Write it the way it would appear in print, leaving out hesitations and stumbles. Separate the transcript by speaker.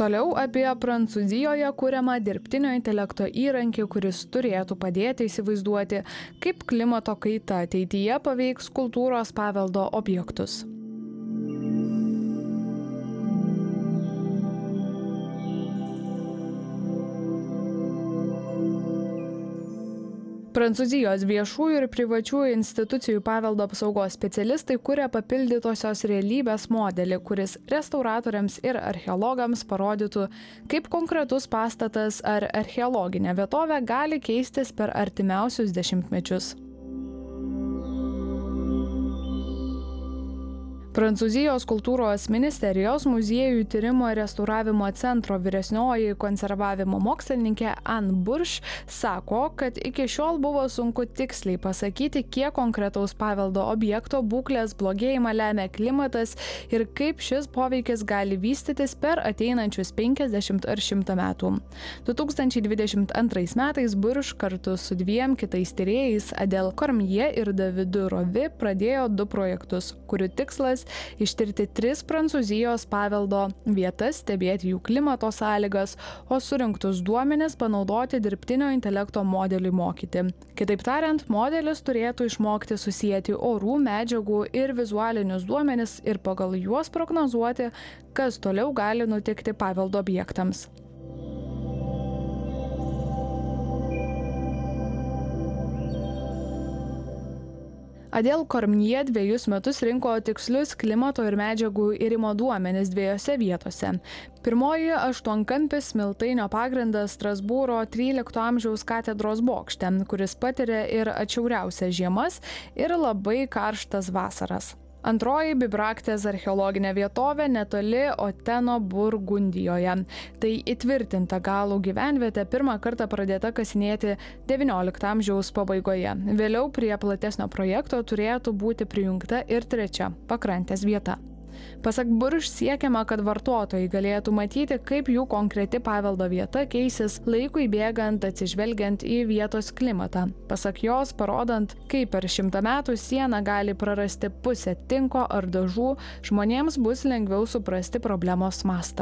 Speaker 1: Toliau apie Prancūzijoje kuriamą dirbtinio intelekto įrankį, kuris turėtų padėti įsivaizduoti, kaip klimato kaita ateityje paveiks kultūros paveldo objektus. Prancūzijos viešųjų ir privačiųjų institucijų paveldo apsaugos specialistai kuria papildytosios realybės modelį, kuris restauratoriams ir archeologams parodytų, kaip konkretus pastatas ar archeologinė vietovė gali keistis per artimiausius dešimtmečius. Prancūzijos kultūros ministerijos muziejų tyrimo ir restauravimo centro vyresnioji konservavimo mokslininkė Anne Burch sako, kad iki šiol buvo sunku tiksliai pasakyti, kiek konkretaus paveldo objekto būklės blogėjimą lemia klimatas ir kaip šis poveikis gali vystytis per ateinančius 50 ar 100 metų. 2022 metais Burch kartu su dviem kitais tyrėjais Adele Cormier ir Davidu Rovi pradėjo 2 projektus, kurių tikslas ištirti 3 Prancūzijos paveldo vietas, stebėti jų klimato sąlygas, o surinktus duomenis panaudoti dirbtinio intelekto modeliui mokyti. Kitaip tariant, modelis turėtų išmokti susijęti orų, medžiagų ir vizualinius duomenis ir pagal juos prognozuoti, kas toliau gali nutikti paveldo objektams. Adele Cormier 2 metus rinko tikslius klimato ir medžiagų irimo duomenis 2 vietose. Pirmoji 8-kampis smiltainio pagrindas Strasbūro 13 amžiaus katedros bokšte, kuris patiria ir atšiauriausias žiemas ir labai karštas vasaras. Antroji Bibraktės archeologinė vietovė netoli Oteno Burgundijoje. Tai įtvirtinta galų gyvenvietė pirmą kartą pradėta kasinėti XIX amžiaus pabaigoje. Vėliau prie platesnio projekto turėtų būti prijungta ir 3 pakrantės vieta. Pasak Burch siekiama, kad vartotojai galėtų matyti, kaip jų konkreti paveldo vieta keisis laikui bėgant atsižvelgiant į vietos klimatą. Pasak jos, parodant, kaip per 100 metų siena gali prarasti pusę tinko ar dažų, žmonėms bus lengviau suprasti problemos mastą.